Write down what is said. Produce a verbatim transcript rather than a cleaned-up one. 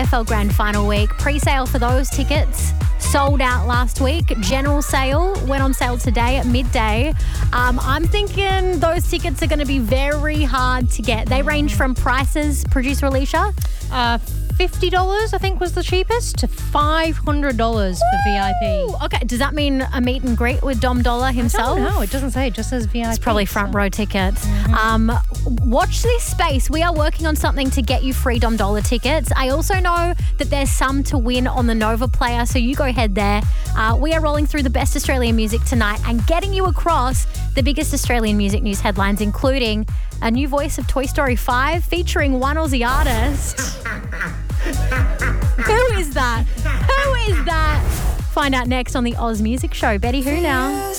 F L Grand Final week. Pre-sale for those tickets sold out last week. General sale went on sale today at midday. Um, I'm thinking those tickets are going to be very hard to get. They range from prices, producer Alicia? Uh, fifty dollars I think was the cheapest to five hundred dollars for V I P. Okay, does that mean a meet and greet with Dom Dollar himself? No, it doesn't say. It just says V I P. It's probably front so. row ticket. Mm-hmm. Um, watch this space. We are working on something to get you free Dom Dollar tickets. I also know that there's some to win on the Nova Player, so you go head there. Uh, we are rolling through the best Australian music tonight and getting you across the biggest Australian music news headlines, including a new voice of Toy Story five featuring one Aussie artist. Who is that? Who is that? Find out next on the Oz Music Show. Betty Who now?